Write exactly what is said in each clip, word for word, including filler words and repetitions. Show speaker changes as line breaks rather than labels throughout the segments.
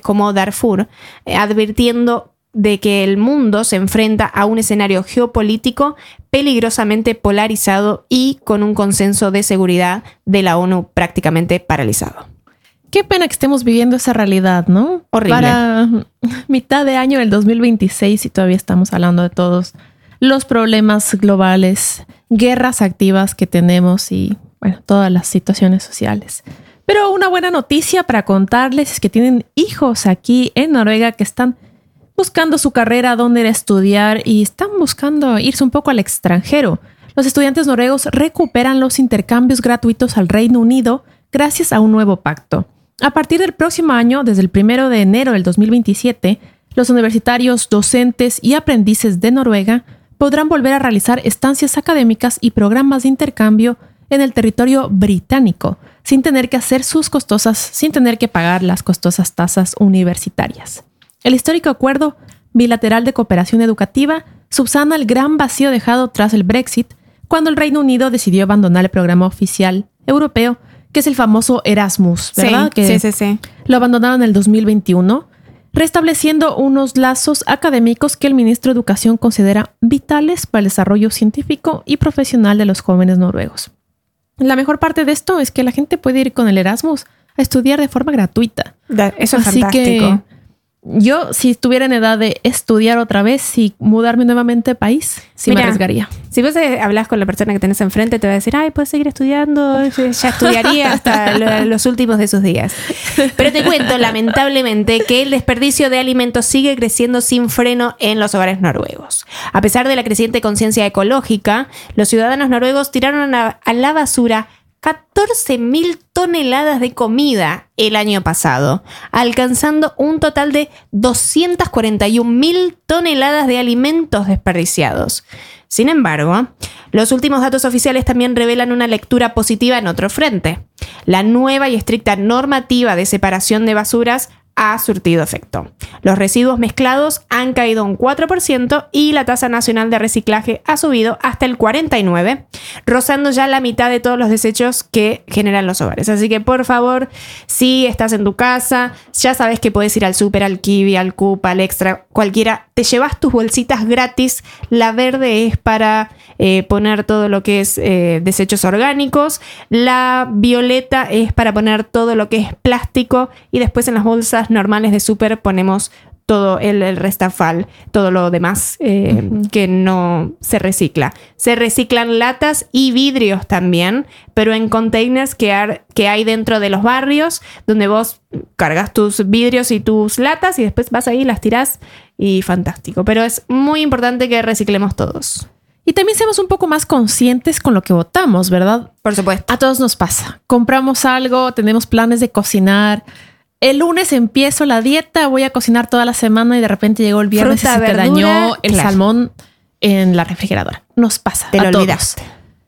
como Darfur, eh, advirtiendo de que el mundo se enfrenta a un escenario geopolítico peligrosamente polarizado y con un consenso de seguridad de la ONU prácticamente paralizado.
Qué pena que estemos viviendo esa realidad, ¿no?
Horrible.
Para mitad de año del dos mil veintiséis y todavía estamos hablando de todos los problemas globales, guerras activas que tenemos y, bueno, todas las situaciones sociales. Pero una buena noticia para contarles es que tienen hijos aquí en Noruega que están buscando su carrera, dónde ir a estudiar y están buscando irse un poco al extranjero. Los estudiantes noruegos recuperan los intercambios gratuitos al Reino Unido gracias a un nuevo pacto. A partir del próximo año, desde el primero de enero del dos mil veintisiete, los universitarios, docentes y aprendices de Noruega podrán volver a realizar estancias académicas y programas de intercambio en el territorio británico, sin tener que hacer sus costosas, sin tener que pagar las costosas tasas universitarias. El histórico acuerdo bilateral de cooperación educativa subsana el gran vacío dejado tras el Brexit, cuando el Reino Unido decidió abandonar el programa oficial europeo, que es el famoso Erasmus, ¿verdad?
Sí,
que
sí, sí, sí.
Lo abandonaron en el dos mil veintiuno, restableciendo unos lazos académicos que el ministro de Educación considera vitales para el desarrollo científico y profesional de los jóvenes noruegos. La mejor parte de esto es que la gente puede ir con el Erasmus a estudiar de forma gratuita.
Eso es
Así
fantástico.
Que yo, si estuviera en edad de estudiar otra vez y mudarme nuevamente de país, sí
Mira,
me arriesgaría.
Si vos eh, hablas con la persona que tenés enfrente, te va a decir, ay, puedes seguir estudiando, ya estudiaría hasta lo, los últimos de sus días. Pero te cuento, lamentablemente, que el desperdicio de alimentos sigue creciendo sin freno en los hogares noruegos. A pesar de la creciente conciencia ecológica, los ciudadanos noruegos tiraron a, a la basura catorce mil toneladas de comida el año pasado, alcanzando un total de doscientas cuarenta y un mil toneladas de alimentos desperdiciados. Sin embargo, los últimos datos oficiales también revelan una lectura positiva en otro frente. La nueva y estricta normativa de separación de basuras ha surtido efecto. Los residuos mezclados han caído un cuatro por ciento y la tasa nacional de reciclaje ha subido hasta el cuarenta y nueve por ciento, rozando ya la mitad de todos los desechos que generan los hogares. Así que, por favor, si estás en tu casa, ya sabes que puedes ir al súper, al Kiwi, al Coop, al Extra, cualquiera. Te llevas tus bolsitas gratis. La verde es para eh, poner todo lo que es eh, desechos orgánicos. La violeta es para poner todo lo que es plástico. Y después en las bolsas normales de súper ponemos todo el, el restafal, todo lo demás eh, uh-huh. que no se recicla. Se reciclan latas y vidrios también, pero en containers que, ar, que hay dentro de los barrios, donde vos cargas tus vidrios y tus latas y después vas ahí y las tirás y fantástico. Pero es muy importante que reciclemos todos.
Y también seamos un poco más conscientes con lo que votamos, ¿verdad?
Por supuesto.
A todos nos pasa. Compramos algo, tenemos planes de cocinar. El lunes empiezo la dieta, voy a cocinar toda la semana y de repente llegó el viernes
Fruta,
y se
verdura,
te dañó el
claro.
salmón en la refrigeradora. Nos pasa.
Te
a
lo
todos.
olvidaste.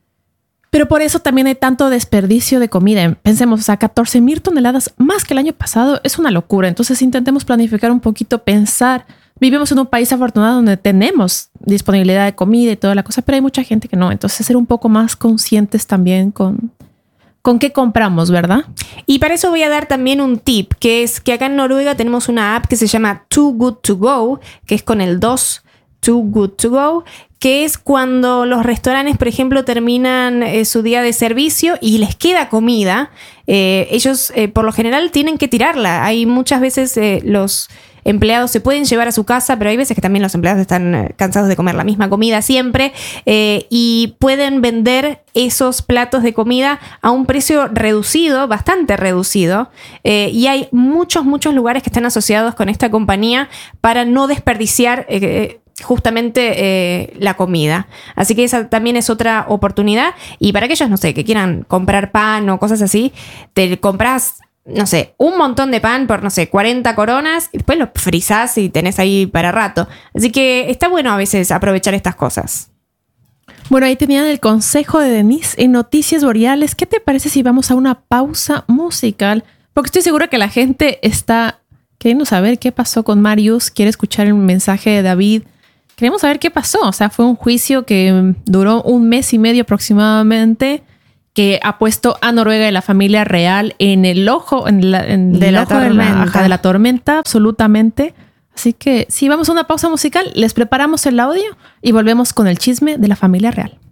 Pero por eso también hay tanto desperdicio de comida. Pensemos, o sea, catorce mil toneladas más que el año pasado es una locura. Entonces intentemos planificar un poquito, pensar. Vivimos en un país afortunado donde tenemos disponibilidad de comida y toda la cosa, pero hay mucha gente que no. Entonces ser un poco más conscientes también con... ¿Con qué compramos, verdad?
Y para eso voy a dar también un tip, que es que acá en Noruega tenemos una app que se llama Too Good To Go, que es con el dos, Too Good To Go, que es cuando los restaurantes, por ejemplo, terminan eh, su día de servicio y les queda comida. Eh, ellos, eh, por lo general, tienen que tirarla. Hay muchas veces eh, los... empleados se pueden llevar a su casa, pero hay veces que también los empleados están cansados de comer la misma comida siempre eh, y pueden vender esos platos de comida a un precio reducido, bastante reducido. Eh, y hay muchos, muchos lugares que están asociados con esta compañía para no desperdiciar eh, justamente eh, la comida. Así que esa también es otra oportunidad. Y para aquellos, no sé, que quieran comprar pan o cosas así, te compras... no sé, un montón de pan por, no sé, cuarenta coronas y después lo frizás y tenés ahí para rato. Así que está bueno a veces aprovechar estas cosas.
Bueno, ahí tenían el consejo de Denise en Noticias Boreales. ¿Qué te parece si vamos a una pausa musical? Porque estoy segura que la gente está queriendo saber qué pasó con Marius, quiere escuchar el mensaje de David. Queremos saber qué pasó. O sea, fue un juicio que duró un mes y medio aproximadamente. que ha puesto a Noruega y la familia real en el ojo, en la, en
de,
el
la
ojo de, la, ajá, de la tormenta, absolutamente. Así que si vamos a una pausa musical, les preparamos el audio y volvemos con el chisme de la familia real.